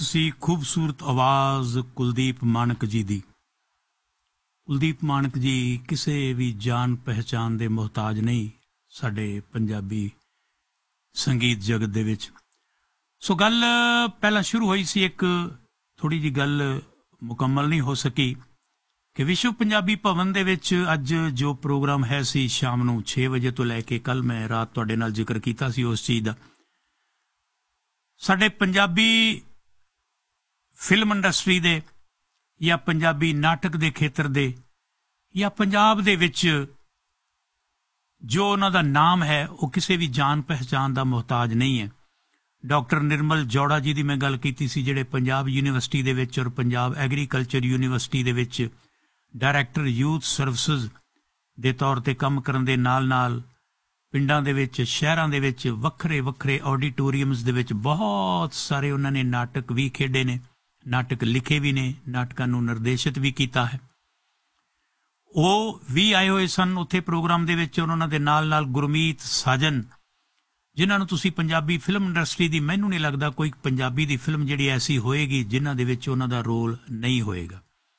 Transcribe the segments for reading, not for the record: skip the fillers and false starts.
ਸੀ ਖੂਬਸੂਰਤ ਆਵਾਜ਼ ਕੁਲਦੀਪ ਮਾਨਕ ਜੀ ਦੀ। ਕੁਲਦੀਪ ਮਾਨਕ ਜੀ ਕਿਸੇ ਵੀ ਜਾਣ ਪਹਿਚਾਣ ਦੇ ਮੁਹਤਾਜ ਨਹੀਂ ਸਾਡੇ ਪੰਜਾਬੀ ਸੰਗੀਤ ਜਗਤ ਦੇ ਵਿੱਚ। ਸੋ ਗੱਲ ਪਹਿਲਾਂ ਸ਼ੁਰੂ ਹੋਈ ਸੀ, ਇੱਕ ਥੋੜੀ ਜੀ ਗੱਲ ਮੁਕੰਮਲ ਨਹੀਂ ਹੋ ਸਕੀ ਕਿ ਵਿਸ਼ਵ ਪੰਜਾਬੀ ਭਵਨ ਦੇ ਵਿੱਚ ਅੱਜ ਜੋ ਪ੍ਰੋਗਰਾਮ ਹੈ ਸੀ ਸ਼ਾਮ ਨੂੰ 6 ਵਜੇ ਤੋਂ ਲੈ ਕੇ ਕੱਲ ਮੈਂ ਰਾਤ ਤੁਹਾਡੇ ਨਾਲ ਜ਼ਿਕਰ ਕੀਤਾ ਸੀ ਉਸ ਚੀਜ਼ ਦਾ। ਸਾਡੇ ਪੰਜਾਬੀ ਫਿਲਮ ਇੰਡਸਟਰੀ ਦੇ ਜਾਂ ਪੰਜਾਬੀ ਨਾਟਕ ਦੇ ਖੇਤਰ ਦੇ ਜਾਂ ਪੰਜਾਬ ਦੇ ਵਿੱਚ ਜੋ ਉਹਨਾਂ ਦਾ ਨਾਮ ਹੈ ਉਹ ਕਿਸੇ ਵੀ ਜਾਣ ਪਹਿਚਾਣ ਦਾ ਮੁਹਤਾਜ ਨਹੀਂ ਹੈ। ਡਾਕਟਰ ਨਿਰਮਲ ਜੌੜਾ ਜੀ ਦੀ ਮੈਂ ਗੱਲ ਕੀਤੀ ਸੀ, ਜਿਹੜੇ ਪੰਜਾਬ ਯੂਨੀਵਰਸਿਟੀ ਦੇ ਵਿੱਚ ਔਰ ਪੰਜਾਬ ਐਗਰੀਕਲਚਰ ਯੂਨੀਵਰਸਿਟੀ ਦੇ ਵਿੱਚ ਡਾਇਰੈਕਟਰ ਯੂਥ ਸਰਵਿਸਿਜ਼ ਦੇ ਤੌਰ ਤੇ ਕੰਮ ਕਰਨ ਦੇ ਨਾਲ ਨਾਲ ਪਿੰਡਾਂ ਦੇ ਵਿੱਚ ਸ਼ਹਿਰਾਂ ਦੇ ਵਿੱਚ ਵੱਖਰੇ ਵੱਖਰੇ ਆਡੀਟੋਰੀਅਮਸ ਦੇ ਵਿੱਚ ਬਹੁਤ ਸਾਰੇ ਉਹਨਾਂ ਨੇ ਨਾਟਕ ਵੀ ਖੇਡੇ ਨੇ, ਨਾਟਕ ਲਿਖੇ ਵੀ ਨੇ, ਨਾਟਕਾਂ ਨੂੰ ਨਿਰਦੇਸ਼ਿਤ ਵੀ ਕੀਤਾ ਹੈ। ਉਹ ਵੀ ਆਏ ਹੋਏ ਸਨ ਉੱਥੇ ਪ੍ਰੋਗਰਾਮ ਦੇ ਵਿੱਚ। ਉਹਨਾਂ ਦੇ ਨਾਲ ਨਾਲ ਗੁਰਮੀਤ ਸਾਜਨ, ਜਿਨ੍ਹਾਂ ਨੂੰ ਤੁਸੀਂ ਪੰਜਾਬੀ ਫਿਲਮ ਇੰਡਸਟਰੀ ਦੀ, ਮੈਨੂੰ ਨਹੀਂ ਲੱਗਦਾ ਕੋਈ ਪੰਜਾਬੀ ਦੀ ਫਿਲਮ ਜਿਹੜੀ ਐਸੀ ਹੋਏਗੀ ਜਿਨ੍ਹਾਂ ਦੇ ਵਿੱਚ ਉਹਨਾਂ ਦਾ ਰੋਲ ਨਹੀਂ ਹੋਏਗਾ।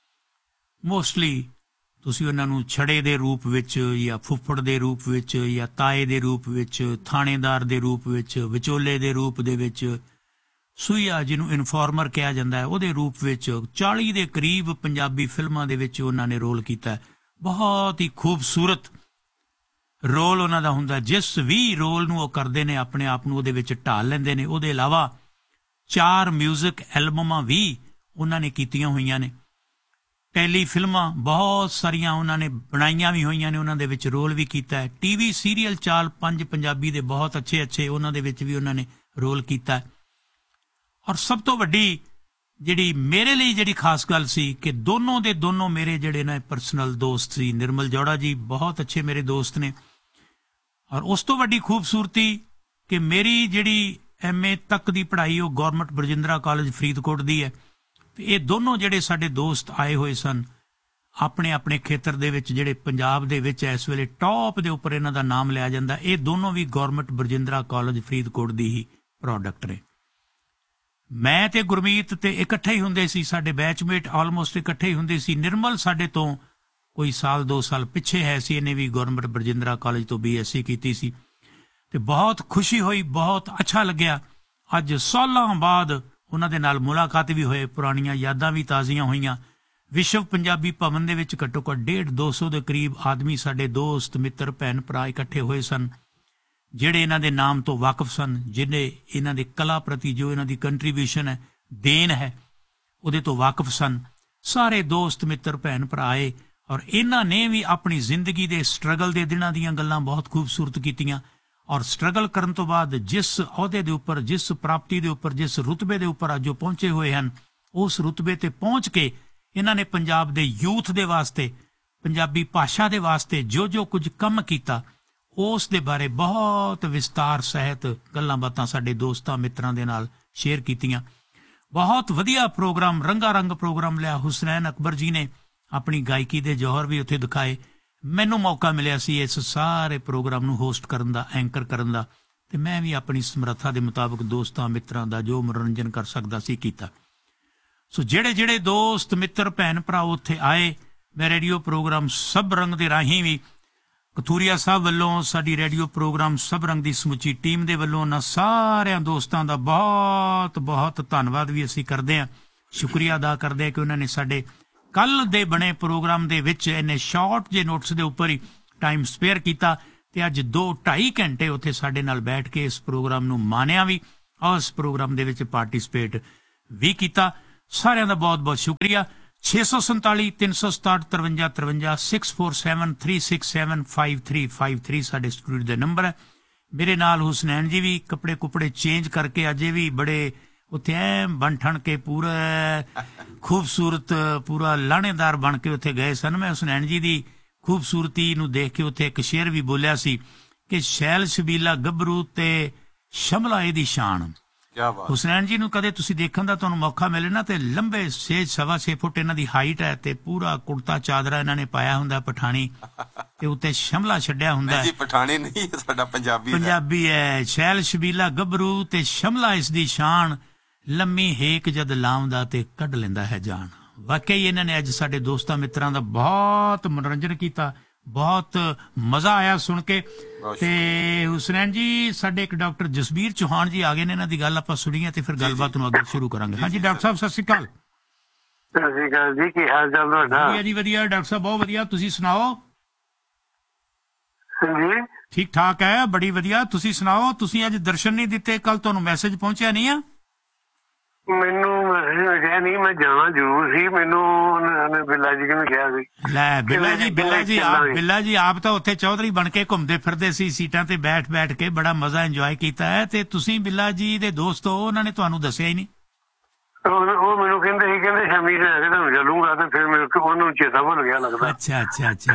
ਮੋਸਟਲੀ ਤੁਸੀਂ ਉਹਨਾਂ ਨੂੰ ਛੜੇ ਦੇ ਰੂਪ ਵਿੱਚ ਜਾਂ ਫੁੱਫੜ ਦੇ ਰੂਪ ਵਿੱਚ ਜਾਂ ਤਾਏ ਦੇ ਰੂਪ ਵਿੱਚ, ਥਾਣੇਦਾਰ ਦੇ ਰੂਪ ਵਿੱਚ, ਵਿਚੋਲੇ ਦੇ ਰੂਪ ਦੇ ਵਿੱਚ, ਸੂਈਆ ਜਿਹਨੂੰ ਇਨਫਾਰਮਰ ਕਿਹਾ ਜਾਂਦਾ ਹੈ ਉਹਦੇ ਰੂਪ ਵਿੱਚ 40 ਦੇ ਕਰੀਬ ਪੰਜਾਬੀ ਫਿਲਮਾਂ ਦੇ ਵਿੱਚ ਉਹਨਾਂ ਨੇ ਰੋਲ ਕੀਤਾ। ਬਹੁਤ ਹੀ ਖੂਬਸੂਰਤ ਰੋਲ ਉਹਨਾਂ ਦਾ ਹੁੰਦਾ। ਜਿਸ ਵੀ ਰੋਲ ਨੂੰ ਉਹ ਕਰਦੇ ਨੇ ਆਪਣੇ ਆਪ ਨੂੰ ਉਹਦੇ ਵਿੱਚ ਢਾਲ ਲੈਂਦੇ ਨੇ। ਉਹਦੇ ਇਲਾਵਾ 4 ਮਿਊਜ਼ਿਕ ਐਲਬਮਾਂ ਵੀ ਉਹਨਾਂ ਨੇ ਕੀਤੀਆਂ ਹੋਈਆਂ ਨੇ। ਟੈਲੀ ਫਿਲਮਾਂ ਬਹੁਤ ਸਾਰੀਆਂ ਉਹਨਾਂ ਨੇ ਬਣਾਈਆਂ ਵੀ ਹੋਈਆਂ ਨੇ, ਉਹਨਾਂ ਦੇ ਵਿੱਚ ਰੋਲ ਵੀ ਕੀਤਾ ਹੈ। ਟੀਵੀ ਸੀਰੀਅਲ 4-5 ਪੰਜਾਬੀ ਦੇ ਬਹੁਤ ਅੱਛੇ ਉਹਨਾਂ ਦੇ ਵਿੱਚ ਵੀ ਉਹਨਾਂ ਨੇ ਰੋਲ ਕੀਤਾ ਹੈ। ਔਰ ਸਭ ਤੋਂ ਵੱਡੀ ਜਿਹੜੀ ਮੇਰੇ ਲਈ ਜਿਹੜੀ ਖਾਸ ਗੱਲ ਸੀ ਕਿ ਦੋਨੋਂ ਦੇ ਦੋਨੋਂ ਮੇਰੇ ਜਿਹੜੇ ਨਾ ਪਰਸਨਲ ਦੋਸਤ ਸੀ। ਨਿਰਮਲ ਜੌੜਾ ਜੀ ਬਹੁਤ ਅੱਛੇ ਮੇਰੇ ਦੋਸਤ ਨੇ, ਔਰ ਉਸ ਤੋਂ ਵੱਡੀ ਖੂਬਸੂਰਤੀ ਕਿ ਮੇਰੀ ਜਿਹੜੀ MA ਤੱਕ ਦੀ ਪੜ੍ਹਾਈ ਉਹ ਗੌਰਮੈਂਟ ਬਰਜਿੰਦਰਾ ਕਾਲਜ ਫਰੀਦਕੋਟ ਦੀ ਹੈ। ਤੇ ਇਹ ਦੋਨੋਂ ਜਿਹੜੇ ਸਾਡੇ ਦੋਸਤ ਆਏ ਹੋਏ ਸਨ ਆਪਣੇ ਆਪਣੇ ਖੇਤਰ ਦੇ ਵਿੱਚ, ਜਿਹੜੇ ਪੰਜਾਬ ਦੇ ਵਿੱਚ ਇਸ ਵੇਲੇ ਟੌਪ ਦੇ ਉੱਪਰ ਇਹਨਾਂ ਦਾ ਨਾਮ ਲਿਆ ਜਾਂਦਾ, ਇਹ ਦੋਨੋਂ ਵੀ ਗੌਰਮੈਂਟ ਬਰਜਿੰਦਰਾ ਕਾਲਜ ਫਰੀਦਕੋਟ ਦੀ ਹੀ ਪ੍ਰੋਡਕਟ ਨੇ। ਮੈਂ ਤੇ ਗੁਰਮੀਤ ਤੇ ਇਕੱਠੇ ਹੀ ਹੁੰਦੇ ਸੀ, ਸਾਡੇ ਬੈਚਮੇਟ ਆਲਮੋਸਟ ਇਕੱਠੇ ਹੀ ਹੁੰਦੇ ਸੀ। ਨਿਰਮਲ ਸਾਡੇ ਤੋਂ ਕੋਈ ਸਾਲ 2 ਸਾਲ ਪਿੱਛੇ ਹੈ ਸੀ, ਇਹਨੇ ਵੀ ਗੌਰਮੈਂਟ ਬਰਜਿੰਦਰਾ ਕਾਲਜ ਤੋਂ BSc ਕੀਤੀ ਸੀ। ਤੇ ਬਹੁਤ ਖੁਸ਼ੀ ਹੋਈ, ਬਹੁਤ ਅੱਛਾ ਲੱਗਿਆ। ਅੱਜ ਸਾਲਾਂ ਬਾਅਦ ਉਹਨਾਂ ਦੇ ਨਾਲ ਮੁਲਾਕਾਤ ਵੀ ਹੋਏ, ਪੁਰਾਣੀਆਂ ਯਾਦਾਂ ਵੀ ਤਾਜ਼ੀਆਂ ਹੋਈਆਂ। ਵਿਸ਼ਵ ਪੰਜਾਬੀ ਭਵਨ ਦੇ ਵਿੱਚ ਘੱਟੋ ਘੱਟ 150-200 ਦੇ ਕਰੀਬ ਆਦਮੀ, ਸਾਡੇ ਦੋਸਤ ਮਿੱਤਰ ਭੈਣ ਭਰਾ ਇਕੱਠੇ ਹੋਏ ਸਨ, ਜਿਹੜੇ ਇਹਨਾਂ ਦੇ ਨਾਮ ਤੋਂ ਵਾਕਿਫ ਸਨ, ਜਿਹਨੇ ਇਹਨਾਂ ਦੇ ਕਲਾ ਪ੍ਰਤੀ ਜੋ ਇਹਨਾਂ ਦੀ ਕੰਟਰੀਬਿਊਸ਼ਨ ਹੈ, ਦੇਣ ਹੈ, ਉਹਦੇ ਤੋਂ ਵਾਕਿਫ ਸਨ। ਸਾਰੇ ਦੋਸਤ ਮਿੱਤਰ ਭੈਣ ਭਰਾ ਆਏ ਔਰ ਇਹਨਾਂ ਨੇ ਵੀ ਆਪਣੀ ਜ਼ਿੰਦਗੀ ਦੇ ਸਟਰਗਲ ਦੇ ਦਿਨਾਂ ਦੀਆਂ ਗੱਲਾਂ ਬਹੁਤ ਖੂਬਸੂਰਤ ਕੀਤੀਆਂ। ਔਰ ਸਟਰਗਲ ਕਰਨ ਤੋਂ ਬਾਅਦ ਜਿਸ ਅਹੁਦੇ ਦੇ ਉੱਪਰ, ਜਿਸ ਪ੍ਰਾਪਤੀ ਦੇ ਉੱਪਰ, ਜਿਸ ਰੁਤਬੇ ਦੇ ਉੱਪਰ ਅੱਜ ਉਹ ਪਹੁੰਚੇ ਹੋਏ ਹਨ, ਉਸ ਰੁਤਬੇ ਤੇ ਪਹੁੰਚ ਕੇ ਇਹਨਾਂ ਨੇ ਪੰਜਾਬ ਦੇ ਯੂਥ ਦੇ ਵਾਸਤੇ, ਪੰਜਾਬੀ ਭਾਸ਼ਾ ਦੇ ਵਾਸਤੇ ਜੋ ਕੁਝ ਕੰਮ ਕੀਤਾ, ਉਸ ਦੇ ਬਾਰੇ ਬਹੁਤ ਵਿਸਤਾਰ ਸਹਿਤ ਗੱਲਾਂ ਬਾਤਾਂ ਸਾਡੇ ਦੋਸਤਾਂ ਮਿੱਤਰਾਂ ਦੇ ਨਾਲ ਸ਼ੇਅਰ ਕੀਤੀਆਂ। ਬਹੁਤ ਵਧੀਆ ਪ੍ਰੋਗਰਾਮ, ਰੰਗਾ ਰੰਗ ਪ੍ਰੋਗਰਾਮ ਲਿਆ। ਹੁਸਨੈਨ ਅਕਬਰ ਜੀ ਨੇ ਆਪਣੀ ਗਾਇਕੀ ਦੇ ਜੌਹਰ ਵੀ ਉੱਥੇ ਦਿਖਾਏ। ਮੈਨੂੰ ਮੌਕਾ ਮਿਲਿਆ ਸੀ ਇਸ ਸਾਰੇ ਪ੍ਰੋਗਰਾਮ ਨੂੰ ਹੋਸਟ ਕਰਨ ਦਾ, ਐਂਕਰ ਕਰਨ ਦਾ, ਤੇ ਮੈਂ ਵੀ ਆਪਣੀ ਸਮਰੱਥਾ ਦੇ ਮੁਤਾਬਕ ਦੋਸਤਾਂ ਮਿੱਤਰਾਂ ਦਾ ਜੋ ਮਨੋਰੰਜਨ ਕਰ ਸਕਦਾ ਸੀ ਕੀਤਾ। ਸੋ ਜਿਹੜੇ ਦੋਸਤ ਮਿੱਤਰ ਭੈਣ ਭਰਾ ਉੱਥੇ ਆਏ, ਮੈਂ ਰੇਡੀਓ ਪ੍ਰੋਗਰਾਮ ਸਭ ਰੰਗ ਦੇ ਰਾਹੀਂ ਵੀ ਕਥੂਰੀਆ ਸਾਹਿਬ ਵੱਲੋਂ, ਸਾਡੀ ਰੇਡੀਓ ਪ੍ਰੋਗਰਾਮ ਸਭ ਰੰਗ ਦੀ ਸਮੁੱਚੀ ਟੀਮ ਦੇ ਵੱਲੋਂ ਉਹਨਾਂ ਸਾਰਿਆਂ ਦੋਸਤਾਂ ਦਾ ਬਹੁਤ ਬਹੁਤ ਧੰਨਵਾਦ ਵੀ ਅਸੀਂ ਕਰਦੇ ਹਾਂ, ਸ਼ੁਕਰੀਆ ਅਦਾ ਕਰਦੇ ਹਾਂ ਕਿ ਉਹਨਾਂ ਨੇ ਸਾਡੇ ਕੱਲ ਦੇ ਬਣੇ ਪ੍ਰੋਗਰਾਮ ਦੇ ਵਿੱਚ ਇੰਨੇ ਸ਼ਾਰਟ ਜੇ ਨੋਟਸ ਦੇ ਉੱਪਰ ਹੀ ਟਾਈਮ ਸਪੇਅਰ ਕੀਤਾ ਤੇ ਅੱਜ 2-2.5 ਘੰਟੇ ਉੱਥੇ ਸਾਡੇ ਨਾਲ ਬੈਠ ਕੇ ਇਸ ਪ੍ਰੋਗਰਾਮ ਨੂੰ ਮਾਣਿਆ ਵੀ ਔਰ ਇਸ ਪ੍ਰੋਗਰਾਮ ਦੇ ਵਿੱਚ ਪਾਰਟਿਸਿਪੇਟ ਵੀ ਕੀਤਾ। ਸਾਰਿਆਂ ਦਾ ਬਹੁਤ ਬਹੁਤ ਸ਼ੁਕਰੀਆ। 647 367 5353 647 367 5353 ਸਾਡੇ ਸਟੂਡੀਓ ਦਾ ਨੰਬਰ ਹੈ। ਮੇਰੇ ਨਾਲ ਹੁਸਨੈਨ ਜੀ ਵੀ ਕੱਪੜੇ ਕੁਪੜੇ ਚੇਂਜ ਕਰਕੇ ਅਜੇ ਵੀ ਬੜੇ ਉੱਥੇ ਐ ਬਣ ਠਣ ਕੇ ਪੂਰਾ ਖੂਬਸੂਰਤ, ਪੂਰਾ ਲਾਣੇਦਾਰ ਬਣ ਕੇ ਉੱਥੇ ਗਏ ਸਨ। ਮੈਂ ਹੁਸਨੈਨ ਜੀ ਦੀ ਖੂਬਸੂਰਤੀ ਨੂੰ ਦੇਖ ਕੇ ਉੱਥੇ ਇੱਕ ਸ਼ੇਰ ਵੀ ਬੋਲਿਆ ਸੀ ਕਿ ਸ਼ੈਲ ਸ਼ਬੀਲਾ ਗੱਭਰੂ ਤੇ ਸ਼ਮਲਾ ਇਹਦੀ ਸ਼ਾਨ। ਹੁਸਨੈਨ ਜੀ ਨੂੰ ਕਦੇ ਤੁਸੀਂ ਦੇਖਣ ਦਾ ਤੁਹਾਨੂੰ ਮੌਕਾ ਮਿਲੇ ਨਾ ਤੇ ਲੰਬੇ 6.25 ਫੁੱਟ ਇਹਨਾਂ ਦੀ ਹਾਈਟ ਹੈ ਤੇ ਪੂਰਾ ਕੁੜਤਾ ਚਾਦਰਾ ਇਹਨਾਂ ਨੇ ਪਾਇਆ ਹੁੰਦਾ ਪਠਾਣੀ ਤੇ ਉੱਤੇ ਸ਼ਮਲਾ ਛੱਡਿਆ ਹੁੰਦਾ। ਪਠਾਣੀ ਨਹੀਂ, ਸਾਡਾ ਪੰਜਾਬੀ ਹੈ। ਸ਼ੈਲ ਸ਼ਬੀਲਾ ਗੱਭਰੂ ਤੇ ਸ਼ਮਲਾ ਇਸ ਦੀ ਸ਼ਾਨ, ਲੰਮੀ ਹੇਕ ਜਦ ਲਾਉਂਦਾ ਤੇ ਕੱਢ ਲੈਂਦਾ ਹੈ ਜਾਨ। ਵਾਕਈ ਇਹਨਾਂ ਨੇ ਅੱਜ ਸਾਡੇ ਦੋਸਤਾਂ ਮਿੱਤਰਾਂ ਦਾ ਬਹੁਤ ਮਨੋਰੰਜਨ ਕੀਤਾ, ਬਹੁਤ ਮਜ਼ਾ ਆਇਆ ਸੁਣ ਕੇ। ਤੇ ਹੁਸਨੈਨ ਜੀ, ਸਾਡੇ ਇੱਕ ਡਾਕਟਰ ਜਸਬੀਰ ਚੌਹਾਨ ਜੀ ਆ ਗਏ ਨੇ, ਇਹਨਾਂ ਦੀ ਗੱਲ ਆਪਾਂ ਸੁਣੀਏ ਤੇ ਫਿਰ ਗੱਲਬਾਤ ਨੂੰ ਅੱਗੇ ਸ਼ੁਰੂ ਕਰਾਂਗੇ। ਹਾਂਜੀ ਡਾਕਟਰ ਸਾਹਿਬ, ਸਤਿ ਸ਼੍ਰੀ ਅਕਾਲ। ਸਤਿ ਸ਼੍ਰੀ ਅਕਾਲ ਜੀ, ਕੀ ਹਾਲ ਚਾਲ ਤੁਹਾਡਾ? ਵਧੀਆ ਜੀ ਵਧੀਆ ਡਾਕਟਰ ਸਾਹਿਬ, ਬਹੁਤ ਵਧੀਆ, ਤੁਸੀਂ ਸੁਣਾਓ? ਹਾਂਜੀ ਠੀਕ ਠਾਕ ਹੈ, ਬੜੀ ਵਧੀਆ। ਤੁਸੀਂ ਸੁਣਾਓ, ਤੁਸੀਂ ਅੱਜ ਦਰਸ਼ਨ ਨਹੀਂ ਦਿੱਤੇ, ਕੱਲ ਤੁਹਾਨੂੰ ਮੈਸੇਜ ਪਹੁੰਚਿਆ ਨਹੀਂ ਆ? ਮੈਨੂੰ ਮੈਸੇਜ ਨਹੀਂ, ਮੈਂ ਜਾਣਾ ਜ਼ਰੂਰ ਸੀ, ਮੈਨੂੰ ਬਿੱਲਾ ਜੀ ਨੇ ਕਿਹਾ ਸੀ। ਲੈ ਬਿੱਲਾ ਜੀ ਆਪ ਤਾਂ ਉੱਥੇ ਚੌਧਰੀ ਬਣ ਕੇ ਘੁੰਮਦੇ ਫਿਰਦੇ ਸੀ, ਸੀਟਾਂ ਤੇ ਬੈਠ ਕੇ ਬੜਾ ਮਜ਼ਾ ਇੰਜੋਏ ਕੀਤਾ ਹੈ। ਤੇ ਤੁਸੀਂ ਬਿੱਲਾ ਜੀ ਦੇ ਦੋਸਤ ਹੋ, ਉਹਨਾਂ ਨੇ ਤੁਹਾਨੂੰ ਦੱਸਿਆ ਹੀ ਨਹੀਂ? ਉਹ ਮੈਨੂੰ ਕਹਿੰਦੇ ਸ਼ਾਮੀ ਲੈ ਕੇ ਤੁਹਾਨੂੰ ਚੱਲੂਗਾ, ਤੇ ਫਿਰ ਮੇਰੇ ਕੋਲ ਉਹਨੂੰ ਚੇਤਾ ਭੁੱਲ ਗਿਆ ਲੱਗਦਾ। ਅੱਛਾ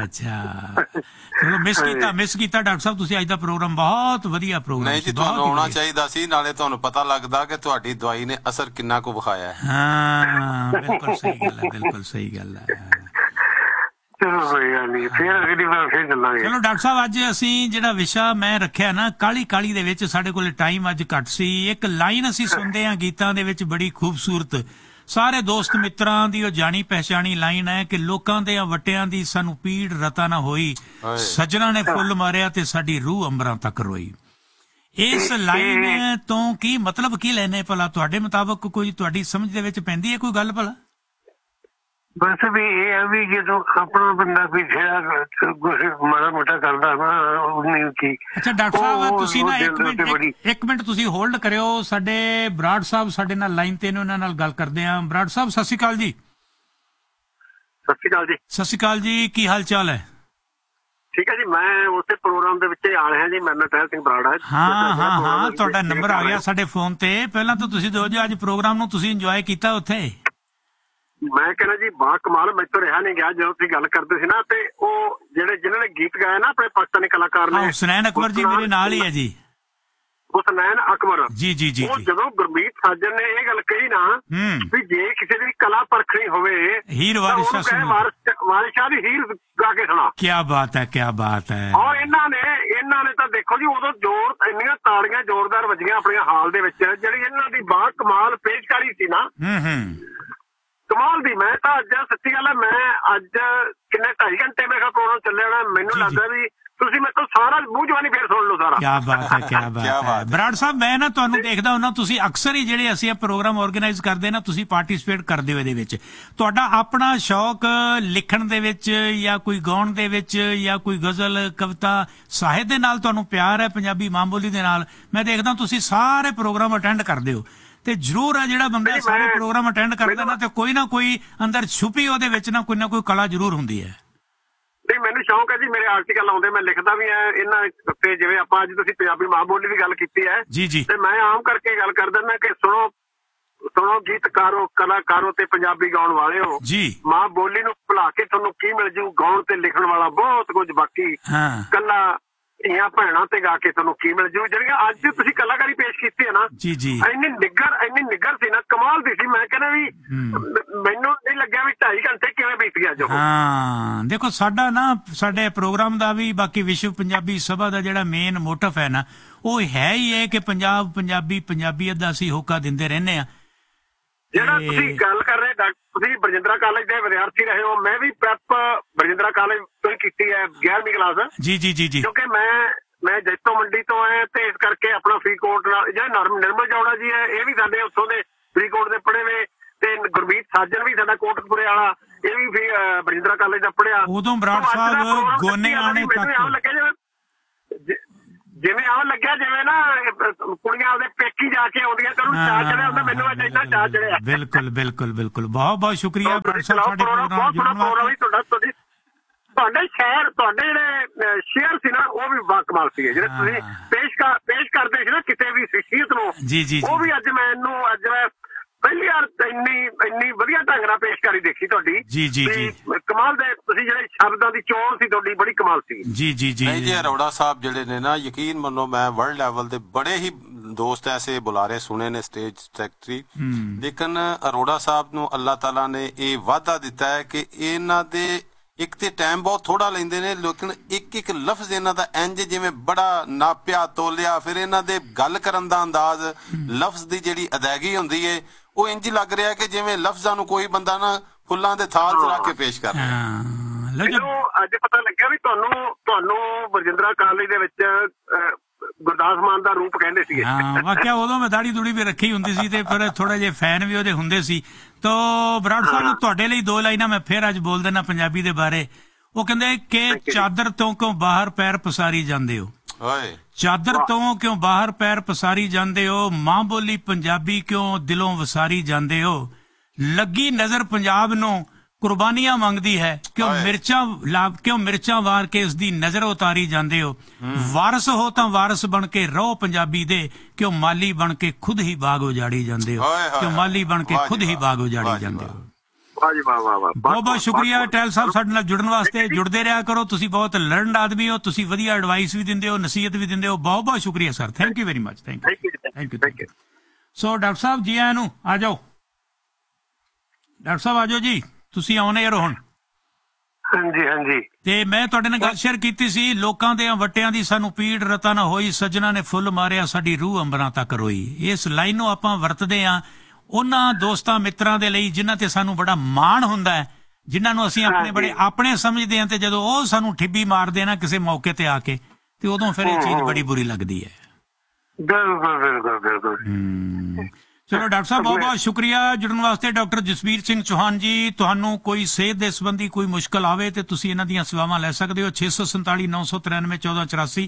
ਚਲੋ ਮਿਸ ਕੀਤਾ ਡਾਕਟਰ ਸਾਹਿਬ, ਤੁਸੀਂ ਅੱਜ ਦਾ ਪ੍ਰੋਗਰਾਮ ਬਹੁਤ ਵਧੀਆ ਪ੍ਰੋਗਰਾਮ। ਨਹੀਂ ਜੀ, ਤੁਹਾਨੂੰ ਆਉਣਾ ਚਾਹੀਦਾ ਸੀ, ਨਾਲੇ ਤੁਹਾਨੂੰ ਪਤਾ ਲੱਗਦਾ ਕਿ ਤੁਹਾਡੀ ਦਵਾਈ ਨੇ ਅਸਰ ਕਿੰਨਾ ਕੁ ਵਿਖਾਇਆ ਹੈ। ਹਾਂ ਬਿਲਕੁਲ ਸਹੀ ਗੱਲ ਹੈ। ਚਲੋ ਕੋਈ ਗੱਲ ਨਹੀਂ, ਫਿਰ ਅਗਲੀ ਵਾਰ ਫਿਰ ਚੱਲਾਂਗੇ। ਚਲੋ ਡਾਕਟਰ ਸਾਹਿਬ, ਅੱਜ ਅਸੀਂ ਜਿਹੜਾ ਵਿਸ਼ਾ ਮੈਂ ਰੱਖਿਆ ਨਾ, ਕਾਲੀ ਦੇ ਵਿੱਚ ਸਾਡੇ ਕੋਲ ਟਾਈਮ ਅੱਜ ਘੱਟ ਸੀ। ਇੱਕ ਲਾਈਨ ਅਸੀਂ ਸੁਣਦੇ ਹਾਂ ਗੀਤਾਂ ਦੇ ਵਿੱਚ, ਬੜੀ ਖੂਬਸੂਰਤ, ਸਾਰੇ ਦੋਸਤ ਮਿੱਤਰਾਂ ਦੀ ਉਹ ਜਾਣੀ ਪਹਿਚਾਣੀ ਲਾਈਨ ਹੈ ਕਿ ਲੋਕਾਂ ਦੇ ਵਟਿਆਂ ਦੀ ਸਾਨੂੰ ਪੀੜ ਰਤਾ ਨਾ ਹੋਈ, ਸੱਜਣਾ ਨੇ ਫੁੱਲ ਮਾਰਿਆ ਤੇ ਸਾਡੀ ਰੂਹ ਅੰਬਰਾਂ ਤੱਕ ਰੋਈ। ਇਸ ਲਾਈਨ ਤੋਂ ਕੀ ਮਤਲਬ ਕੀ ਲੈਣੇ ਭਲਾ? ਤੁਹਾਡੇ ਮੁਤਾਬਕ ਕੋਈ ਤੁਹਾਡੀ ਸਮਝ ਦੇ ਵਿੱਚ ਪੈਂਦੀ ਹੈ ਕੋਈ ਗੱਲ ਭਲਾ? ਬਸ ਵੀ ਇਹ ਹੈ ਵੀ ਜਦੋਂ ਆਪਣਾ ਬੰਦਾ ਕੋਈ ਮਾੜਾ ਮੋਟਾ ਕਰਦਾ ਨਾ, ਉਹਨੇ ਕੀ। ਅੱਛਾ ਡਾਕਟਰ ਸਾਹਿਬ, ਤੁਸੀਂ ਨਾ ਇੱਕ ਮਿੰਟ ਤੁਸੀਂ ਹੋਲਡ ਕਰਿਓ। ਸਾਡੇ ਬਰਾੜ ਸਾਹਿਬ ਸਾਡੇ ਨਾਲ ਲਾਈਨ ਤੇ ਨੇ, ਉਹਨਾਂ ਨਾਲ ਗੱਲ ਕਰਦੇ ਹਾਂ। ਬਰਾੜ ਸਾਹਿਬ ਸਤਿ ਸ਼੍ਰੀ ਅਕਾਲ ਜੀ। ਸਤਿ ਸ਼੍ਰੀ ਅਕਾਲ ਜੀ। ਸਤਿ ਸ਼੍ਰੀ ਅਕਾਲ ਜੀ, ਕੀ ਹਾਲ ਚਾਲ ਹੈ? ਠੀਕ ਹੈ ਜੀ, ਮੈਂ ਉਸੇ ਪ੍ਰੋਗਰਾਮ ਦੇ ਵਿੱਚ ਆ ਰਿਹਾ ਜੀ, ਮੈਂ ਨਟੈਲ ਸਿੰਘ ਬਰਾੜ ਹੈ। ਹਾਂ ਤੁਹਾਡਾ ਨੰਬਰ ਆ ਗਿਆ ਸਾਡੇ ਫੋਨ ਤੇ। ਪਹਿਲਾਂ ਤਾਂ ਤੁਸੀਂ ਦਿਓ ਜੀ, ਅੱਜ ਪ੍ਰੋਗਰਾਮ ਨੂੰ ਤੁਸੀਂ ਇੰਜੋਏ ਕੀਤਾ ਉੱਥੇ? ਮੈਂ ਕਹਿੰਦਾ ਜੀ ਬਾ ਕਮਾਲ, ਮੈਥੋਂ ਰਿਹਾ ਨਹੀਂ ਗਿਆ। ਜਦੋਂ ਤੁਸੀਂ ਗੱਲ ਕਰਦੇ ਸੀ ਨਾ, ਤੇ ਉਹ ਜਿਨ੍ਹਾਂ ਨੇ ਗੀਤ ਗਾਇਆ ਨਾ ਆਪਣੇ ਪਾਕਿਸਤਾਨੀ ਕਲਾਕਾਰ ਨੇ, ਹੁਸਨੈਨ ਅਕਬਰ ਜੀ ਮੇਰੇ ਨਾਲ ਹੀ ਹੈ ਜੀ। ਹੁਸਨੈਨ ਅਕਬਰ ਜੀ। ਉਹ ਜਦੋਂ ਗੁਰਮੀਤ ਸਾਜਨ ਨੇ ਇਹ ਗੱਲ ਕਹੀ ਨਾ ਵੀ ਜੇ ਕਿਸੇ ਦੀ ਕਲਾ ਪਰਖਣੀ ਹੋਵੇ, ਹੀਰ ਵਾਰਿਸ ਸ਼ਾਹ ਦੀ ਹੀਰ ਗਾ ਕੇ ਸੁਣਾ। ਕੀ ਬਾਤ ਹੈ। ਔਰ ਇਹਨਾਂ ਨੇ ਤਾਂ ਦੇਖੋ ਜੀ, ਉਦੋਂ ਇੰਨੀਆਂ ਤਾੜੀਆਂ ਜ਼ੋਰਦਾਰ ਵੱਜੀਆਂ ਆਪਣੀਆਂ ਹਾਲ ਦੇ ਵਿੱਚ, ਜਿਹੜੀ ਇਹਨਾਂ ਦੀ ਬਾ ਕਮਾਲ ਪੇਸ਼ਕਾਰੀ ਸੀ ਨਾ, ਕਮਾਲ ਦੀ। ਮੈਂ ਤਾਂ ਅੱਜ ਸੱਚੀ ਗੱਲ ਹੈ, ਮੈਂ ਅੱਜ ਕਿੰਨੇ 2.5 ਘੰਟੇ ਮੇਰਾ ਪ੍ਰੋਗਰਾਮ ਚੱਲਿਆ ਨਾ, ਮੈਨੂੰ ਲੱਗਦਾ ਵੀ ਤੁਸੀਂ ਮੇਰੇ ਤੋਂ ਸਾਰਾ ਮੂੰਹ ਜਵਾਨੀ ਫੇਰ ਸੁਣ ਲਓ ਸਾਰਾ। ਕੀ ਬਾਤ ਹੈ। ਬਰਾੜ ਸਾਹਿਬ, ਮੈਂ ਨਾ ਤੁਹਾਨੂੰ ਦੇਖਦਾ ਹੁੰਦਾ, ਤੁਸੀਂ ਅਕਸਰ ਹੀ ਜਿਹੜੇ ਅਸੀਂ ਇਹ ਪ੍ਰੋਗਰਾਮ ਆਰਗੇਨਾਈਜ਼ ਕਰਦੇ ਨਾ, ਤੁਸੀਂ ਪਾਰਟਿਸਿਪੇਟ ਕਰਦੇ ਹੋ ਇਹਦੇ ਵਿੱਚ। ਤੁਹਾਡਾ ਆਪਣਾ ਸ਼ੌਕ ਲਿਖਣ ਦੇ ਵਿੱਚ, ਜਾਂ ਕੋਈ ਗਾਉਣ ਦੇ ਵਿੱਚ, ਜਾਂ ਕੋਈ ਗਜ਼ਲ ਕਵਿਤਾ ਸਾਹਿਤ ਦੇ ਨਾਲ ਤੁਹਾਨੂੰ ਪਿਆਰ ਹੈ, ਪੰਜਾਬੀ ਮਾਂ ਬੋਲੀ ਦੇ ਨਾਲ? ਮੈਂ ਦੇਖਦਾ ਤੁਸੀਂ ਸਾਰੇ ਪ੍ਰੋਗਰਾਮ ਅਟੈਂਡ ਕਰਦੇ ਹੋ, ਤੇ ਜ਼ਰੂਰ ਹੈ ਜਿਹੜਾ ਬੰਦਾ ਸਾਰੇ ਪ੍ਰੋਗਰਾਮ ਅਟੈਂਡ ਕਰਦਾ ਨਾ, ਤੇ ਕੋਈ ਨਾ ਕੋਈ ਅੰਦਰ ਛੁਪੀ ਉਹਦੇ ਵਿੱਚ ਨਾ ਕੋਈ ਕਲਾ ਜ਼ਰੂਰ ਹੁੰਦੀ ਹੈ। ਨਹੀਂ, ਮੈਨੂੰ ਸ਼ੌਂਕ ਹੈ ਜੀ, ਮੇਰੇ ਆਰਟੀਕਲ ਆਉਂਦੇ, ਮੈਂ ਲਿਖਦਾ ਵੀ ਹੈ ਇਹਨਾਂ ਉੱਤੇ। ਜਿਵੇਂ ਆਪਾਂ ਅੱਜ ਤੁਸੀਂ ਪੰਜਾਬੀ ਮਾਂ ਬੋਲੀ ਦੀ ਗੱਲ ਕੀਤੀ ਹੈ ਜੀ, ਤੇ ਮੈਂ ਆਮ ਕਰਕੇ ਗੱਲ ਕਰ ਦਿੰਦਾ ਕਿ ਸੁਣੋ ਗੀਤਕਾਰੋ, ਕਲਾਕਾਰੋ ਤੇ ਪੰਜਾਬੀ ਗਾਉਣ ਵਾਲਿਓ ਜੀ, ਮਾਂ ਬੋਲੀ ਨੂੰ ਭੁਲਾ ਕੇ ਤੁਹਾਨੂੰ ਕੀ ਮਿਲ ਜੂ? ਗਾਉਣ ਤੇ ਲਿਖਣ ਵਾਲਾ ਬਹੁਤ ਕੁਝ, ਬਾਕੀ ਕੱਲਾ ਧੀਆਂ ਭੈਣਾਂ ਤੇ ਗਾ ਕੇ ਤੁਹਾਨੂੰ ਕੀ ਮਿਲ ਜੂ? ਜਿਹੜੀਆਂ ਅੱਜ ਤੁਸੀਂ ਕਲਾਕਾਰੀ ਪੇਸ਼ ਕੀਤੀ ਹੈ ਨਾ, ਇੰਨੀ ਨਿੱਘਰ ਸੀ ਨਾ, ਕਮਾਲ ਦੀ ਸੀ। ਮੈਂ ਕਹਿੰਦਾ ਵੀ ਮੈਨੂੰ ਨਹੀਂ ਲੱਗਿਆ ਵੀ 2.5 ਘੰਟੇ ਕਿਵੇਂ ਬੀਤ ਗਿਆ ਜੋ। ਦੇਖੋ ਸਾਡੇ ਪ੍ਰੋਗਰਾਮ ਦਾ ਵੀ, ਬਾਕੀ ਵਿਸ਼ਵ ਪੰਜਾਬੀ ਸਭਾ ਦਾ ਜਿਹੜਾ ਮੇਨ ਮੋਟਿਵ ਹੈ ਨਾ, ਉਹ ਹੈ ਹੀ ਹੈ ਕਿ ਪੰਜਾਬੀਅਤ ਦਾ ਅਸੀਂ ਹੋਕਾ ਦਿੰਦੇ ਰਹਿੰਦੇ ਹਾਂ। ਜਿਹੜਾ ਤੁਸੀਂ ਗੱਲ ਕਰ ਰਹੇ, ਤੁਸੀਂ ਬਰਜਿੰਦਰਾ ਕਾਲਜ ਦੇ ਵਿਦਿਆਰਥੀ ਰਹੇ ਹੋ, ਮੈਂ ਵੀ ਪ੍ਰੈਪ ਬਰਜਿੰਦਰਾ ਕਾਲਜ ਤੋਂ ਹੀ ਕੀਤੀ ਹੈ 11ਵੀਂ ਕਲਾਸ। ਜੀ। ਕਿਉਂਕਿ ਮੈਂ ਜੈਤੋ ਮੰਡੀ ਤੋਂ ਆਇਆ, ਤੇ ਇਸ ਕਰਕੇ ਆਪਣਾ ਫਰੀਦਕੋਟ ਨਾਲ ਜਿਹੜਾ ਨਿਰਮਲ ਜੌੜਾ ਜੀ ਹੈ, ਇਹ ਵੀ ਸਾਡੇ ਉੱਥੋਂ ਦੇ ਫਰੀਦਕੋਟ ਦੇ ਪੜ੍ਹੇ ਹੋਏ, ਤੇ ਗੁਰਮੀਤ ਸਾਜਨ ਵੀ ਸਾਡਾ ਕੋਟਕਪੁਰੇ ਵਾਲਾ, ਇਹ ਵੀ ਬਰਜਿੰਦਰਾ ਕਾਲਜ ਦਾ ਪੜ੍ਹਿਆ। ਉਦੋਂ ਬਰਾੜ ਸਾਹਿਬ ਗੋਨੇ ਆਣੇ ਜਿਵੇਂ ਆਹ ਲੱਗਿਆ ਜਿਵੇਂ ਨਾ ਕੁੜੀਆਂ ਉਹਦੇ ਪੇਕੀ ਜਾ ਕੇ ਆਉਂਦੀਆਂ, ਤੇ ਉਹਨੂੰ ਚਾਅ ਚੜਿਆ ਹੁੰਦਾ, ਮੈਨੂੰ ਅੱਜ ਇੰਨਾ ਚਾਅ ਚੜਿਆ। ਬਿਲਕੁਲ ਬਹੁਤ ਸ਼ੁਕਰੀਆ ਬਰਾੜ ਸਾਹਿਬ, ਸਾਡੇ ਪ੍ਰੋਗਰਾਮ ਤੁਹਾਡੇ ਜਿਹੜੇ ਸ਼ੇਅਰ ਸੀ ਨਾ, ਉਹ ਵੀ ਬਾਕਮਾਲ ਸੀ। ਜਿਹੜੇ ਤੁਸੀਂ ਪੇਸ਼ ਕਰਦੇ ਸੀ ਨਾ ਕਿਸੇ ਵੀ ਸ਼ਖਸੀਅਤ ਨੂੰ, ਉਹ ਵੀ ਅੱਜ ਮੈਂ ਪਹਿਲੀ ਵਾਰ ਇੰਨੀ ਵਧੀਆ ਢੰਗ ਨਾਲ ਪੇਸ਼ਕਾਰੀ ਦੇਖੀ ਤੁਹਾਡੀ। ਜੀ ਕਮਾਲ ਦੇ, ਤੁਸੀਂ ਜਿਹੜੇ ਸ਼ਬਦਾਂ ਦੀ ਚੋਣ ਸੀ ਤੁਹਾਡੀ, ਬੜੀ ਕਮਾਲ ਸੀ। ਜੀ ਅਰੋੜਾ ਸਾਹਿਬ ਜਿਹੜੇ ਨੇ ਨਾ, ਯਕੀਨ ਮੰਨੋ, ਮੈਂ ਵਰਲਡ ਲੈਵਲ ਦੇ ਬੜੇ ਹੀ ਦੋਸਤ ਐਸੇ ਬੁਲਾਰੇ ਸੁਣੇ ਨੇ, ਸਟੇਜ ਸੈਕਟਰੀ, ਲੇਕਿਨ ਅਰੋੜਾ ਸਾਹਿਬ ਨੂੰ ਅੱਲਾਹ ਤਾਲਾ ਨੇ ਇਹ ਵਾਅਦਾ ਦਿੱਤਾ ਹੈ ਕਿ ਇਹਨਾਂ ਦੇ ਇੱਕ ਤੇ ਟਾਈਮ ਬਹੁਤ ਥੋੜਾ ਲੈਂਦੇ ਨੇ, ਲੇਕਿਨ ਇੱਕ ਇੱਕ ਲਫ਼ਜ਼ ਇਹਨਾਂ ਦਾ ਇੰਜ ਜਿਵੇਂ ਬੜਾ ਨਾਪਿਆ ਤੋਲਿਆ, ਫਿਰ ਇਹਨਾਂ ਦੇ ਗੱਲ ਕਰਨ ਦਾ ਅੰਦਾਜ਼, ਲਫ਼ਜ਼ ਦੀ ਜਿਹੜੀ ਅਦਾਇਗੀ ਹੁੰਦੀ ਹੈ, ਉਹ ਇੰਜ ਲੱਗ ਰਿਹਾ ਕਿ ਜਿਵੇਂ ਲਫ਼ਜ਼ਾਂ ਨੂੰ ਕੋਈ ਬੰਦਾ ਨਾ ਫੁੱਲਾਂ ਦੇ ਥਾਲ 'ਚ ਰੱਖ ਕੇ ਪੇਸ਼ ਕਰ ਰਿਹਾ। ਮੈਨੂੰ ਅੱਜ ਪਤਾ ਲੱਗਿਆ ਵੀ ਤੁਹਾਨੂੰ ਬਰਜਿੰਦਰਾ ਕਾਲਜ ਦੇ ਵਿੱਚ ਗੁਰਦਾਸ ਮਾਨ ਦਾ ਰੂਪ ਕਹਿੰਦੇ ਸੀਗੇ। ਹਾਂ ਵਾਕਿਆ ਉਦੋਂ ਮੈਂ ਦਾੜੀ ਦੂੜੀ ਵੀ ਰੱਖੀ ਹੁੰਦੀ ਸੀ ਤੇ ਫਿਰ ਥੋੜੇ ਜਿਹੇ ਫੈਨ ਵੀ ਉਹਦੇ ਹੁੰਦੇ ਸੀ। ਤੋ ਬਰਾੜ ਸਾਹਿਬ ਨੂੰ ਤੁਹਾਡੇ ਲਈ 2 ਲਾਈਨਾਂ ਮੈਂ ਫਿਰ ਅੱਜ ਬੋਲ ਦੇਣਾ ਪੰਜਾਬੀ ਦੇ ਬਾਰੇ। ਉਹ ਕਹਿੰਦੇ ਕਿ ਚਾਦਰ ਤੋਂ ਕਿਉਂ ਬਾਹਰ ਪੈਰ ਪਸਾਰੀ ਜਾਂਦੇ ਹੋ, ਚਾਦਰ ਤੋਂ ਕਿਉਂ ਬਾਹਰ ਪੈਰ ਪਸਾਰੀ ਜਾਂਦੇ ਹੋ, ਮਾਂ ਬੋਲੀ ਪੰਜਾਬੀ ਕਿਉਂ ਦਿਲੋਂ ਵਸਾਰੀ ਜਾਂਦੇ ਹੋ, ਲੱਗੀ ਨਜ਼ਰ ਪੰਜਾਬ ਨੂੰ ਕੁਰਬਾਨੀਆਂ ਮੰਗਦੀ ਹੈ, ਕਿਉਂ ਮਿਰਚਾਂ ਵਾਰ ਕੇ ਉਸ ਦੀ ਨਜ਼ਰ ਉਤਾਰੀ ਜਾਂਦੇ ਹੋ, ਵਾਰਸ ਹੋ ਤਾਂ ਵਾਰਸ ਬਣ ਕੇ ਰਹੋ ਪੰਜਾਬੀ ਦੇ, ਕਿਉਂ ਮਾਲੀ ਬਣ ਕੇ ਖੁਦ ਹੀ ਬਾਗ ਉਜਾੜੀ ਜਾਂਦੇ ਹੋ, ਕਿਉਂ ਮਾਲੀ ਬਣ ਕੇ ਖੁਦ ਹੀ ਬਾਗ ਉਜਾੜੀ ਜਾਂਦੇ ਹੋ। ਬਹੁਤ ਬਹੁਤ ਸ਼ੁਕਰੀਆ ਟੈਲ ਸਾਹਿਬ ਸਾਡੇ ਨਾਲ ਜੁੜਨ ਵਾਸਤੇ। ਜੁੜਦੇ ਰਿਹਾ ਕਰੋ, ਤੁਸੀਂ ਬਹੁਤ ਲਰਨਡ ਆਦਮੀ ਹੋ, ਤੁਸੀਂ ਵਧੀਆ ਐਡਵਾਈਸ ਵੀ ਦਿੰਦੇ ਹੋ, ਨਸੀਹਤ ਵੀ ਦਿੰਦੇ ਹੋ। ਬਹੁਤ ਬਹੁਤ ਸ਼ੁਕਰੀਆ sir, thank you very much. Thank you. So doctor Sahib ji ਆਇਆਂ ਨੂੰ, ਆ ਜਾਓ ਡਾਕਟਰ ਸਾਹਿਬ, ਆ ਜਾਓ ਜੀ, ਤੁਸੀਂ ਆਉਣੇ ਯਾਰ ਹੁਣ। ਹਾਂਜੀ। ਤੇ ਮੈਂ ਤੁਹਾਡੇ ਨਾਲ ਗੱਲ ਸ਼ੇਅਰ ਕੀਤੀ ਸੀ, ਲੋਕਾਂ ਦੇ ਵੱਟਿਆਂ ਦੀ ਸਾਨੂੰ ਪੀੜ ਰਤਾ ਨਾ ਹੋਈ, ਸੱਜਣਾ ਨੇ ਫੁੱਲ ਮਾਰਿਆ ਸਾਡੀ ਰੂਹ ਅੰਬਰਾਂ ਤੱਕ ਰੋਈ। ਇਸ ਲਾਈਨ ਨੂੰ ਆਪਾਂ ਵਰਤਦੇ ਹਾਂ ਉਹਨਾਂ ਦੋਸਤਾਂ ਮਿੱਤਰਾਂ ਦੇ ਲਈ ਜਿਨ੍ਹਾਂ ਤੇ ਸਾਨੂੰ ਬੜਾ ਮਾਣ ਹੁੰਦਾ ਹੈ, ਜਿਨ੍ਹਾਂ ਨੂੰ ਅਸੀਂ ਆਪਣੇ ਬੜੇ ਆਪਣੇ ਸਮਝਦੇ ਹਾਂ, ਤੇ ਜਦੋਂ ਉਹ ਸਾਨੂੰ ਠਿੱਬੀ ਮਾਰਦੇ ਨਾ ਕਿਸੇ ਮੌਕੇ ਤੇ ਆ ਕੇ, ਤੇ ਉਦੋਂ ਫਿਰ ਇਹ ਚੀਜ਼ ਬੜੀ ਬੁਰੀ ਲੱਗਦੀ ਹੈ। ਚਲੋ ਡਾਕਟਰ ਸਾਹਿਬ ਬਹੁਤ ਬਹੁਤ ਸ਼ੁਕਰੀਆ ਜੁੜਨ ਵਾਸਤੇ। ਡਾਕਟਰ ਜਸਵੀਰ ਸਿੰਘ ਚੌਹਾਨ ਜੀ, ਤੁਹਾਨੂੰ ਕੋਈ ਸਿਹਤ ਦੇ ਸੰਬੰਧੀ ਕੋਈ ਮੁਸ਼ਕਲ ਆਵੇ ਤੇ ਤੁਸੀਂ ਇਹਨਾਂ ਦੀਆਂ ਸੇਵਾਵਾਂ ਲੈ ਸਕਦੇ ਹੋ। 647 993 1484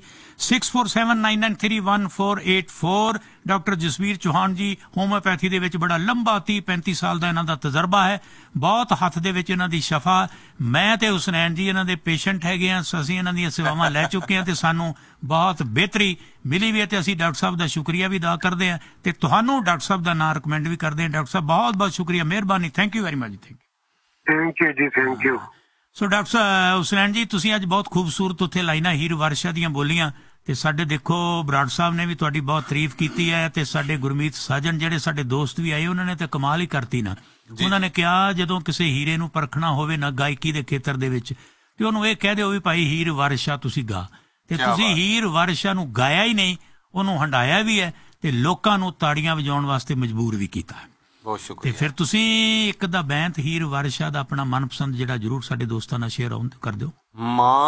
6479931484। ਡਾਕਟਰ ਜਸਵੀਰ ਚੌਹਾਨ ਜੀ ਹੋਮਿਓਪੈਥੀ ਦੇ ਵਿੱਚ ਬੜਾ ਲੰਬਾ 30-35 ਸਾਲ ਦਾ ਇਹਨਾਂ ਦਾ ਤਜਰਬਾ ਹੈ, ਬਹੁਤ ਹੱਥ ਦੇ ਵਿੱਚ ਇਹਨਾਂ ਦੀ ਸ਼ਫਾ। ਮੈਂ ਤੇ ਹੁਸਨੈਨ ਜੀ ਇਹਨਾਂ ਦੇ ਪੇਸ਼ੈਂਟ ਹੈਗੇ ਹਾਂ, ਅਸੀਂ ਇਹਨਾਂ ਦੀਆਂ ਸੇਵਾਵਾਂ ਲੈ ਚੁੱਕੇ ਹਾਂ ਤੇ ਸਾਨੂੰ ਬਹੁਤ ਬਿਹਤਰੀ ਮਿਲੀ ਵੀ ਹੈ, ਤੇ ਅਸੀਂ ਡਾਕਟਰ ਸਾਹਿਬ ਦਾ ਸ਼ੁਕਰੀਆ ਵੀ ਅਦਾ ਕਰਦੇ ਹਾਂ ਤੇ ਤੁਹਾਨੂੰ ਡਾਕਟਰ ਸਾਹਿਬ ਦਾ ਨਾਂ ਰਿਕਮੈਂਡ ਵੀ ਕਰਦੇ ਹਾਂ। ਡਾਕਟਰ ਸਾਹਿਬ ਬਹੁਤ ਬਹੁਤ ਸ਼ੁਕਰੀਆ, ਮਿਹਰਬਾਨੀ, thank you very much. Thank you ਜੀ, ਥੈਂਕ ਯੂ। ਸੋ ਡਾਕਟਰ ਹੁਸਨੈਨ ਜੀ, ਤੁਸੀਂ ਅੱਜ ਬਹੁਤ ਖੂਬਸੂਰਤ ਉੱਥੇ ਲਾਈਨਾਂ ਹੀਰ ਵਾਰਿਸ਼ਾਂ ਦੀਆਂ ਬੋਲੀਆਂ, ਤੇ ਸਾਡੇ ਦੇਖੋ ਬਰਾੜ ਸਾਹਿਬ ਨੇ ਵੀ ਤੁਹਾਡੀ ਬਹੁਤ ਤਾਰੀਫ ਕੀਤੀ ਹੈ, ਤੇ ਸਾਡੇ ਗੁਰਮੀਤ ਸਾਜਨ ਜਿਹੜੇ ਸਾਡੇ ਦੋਸਤ ਵੀ ਆਏ, ਉਹਨਾਂ ਨੇ ਤਾਂ ਕਮਾਲ ਹੀ ਕਰਤੀ ਨਾ। ਉਹਨਾਂ ਨੇ ਕਿਹਾ ਜਦੋਂ ਕਿਸੇ ਹੀਰੇ ਨੂੰ ਪਰਖਣਾ ਹੋਵੇ ਨਾ ਗਾਇਕੀ ਦੇ ਖੇਤਰ ਦੇ ਵਿੱਚ, ਤੇ ਉਹਨੂੰ ਇਹ ਕਹਿ ਦਿਓ ਵੀ ਭਾਈ ਹੀਰ ਵਾਰਿਸ਼ਾਂ ਤੁਸੀਂ ਗਾ, ਤੇ ਤੁਸੀਂ ਹੀਰ ਵਾਰਿਸ਼ਾਂ ਨੂੰ ਗਾਇਆ ਹੀ ਨਹੀਂ, ਉਹਨੂੰ ਹੰਡਾਇਆ ਵੀ ਹੈ ਤੇ ਲੋਕਾਂ ਨੂੰ ਤਾੜੀਆਂ ਵਜਾਉਣ ਵਾਸਤੇ ਮਜਬੂਰ ਵੀ ਕੀਤਾ। ਬਹੁਤ ਸ਼ੁਕਰੀਆ। ਤੇ ਫਿਰ ਤੁਸੀਂ ਇੱਕ ਦਾ ਬੈਂਤ ਹੀਰ ਵਾਰਿਸ਼ਾਂ ਦਾ ਆਪਣਾ ਮਨਪਸੰਦ ਜਿਹੜਾ ਜ਼ਰੂਰ ਸਾਡੇ ਦੋਸਤਾਂ ਨਾਲ ਸ਼ੇਅਰ ਕਰ ਦਿਓ।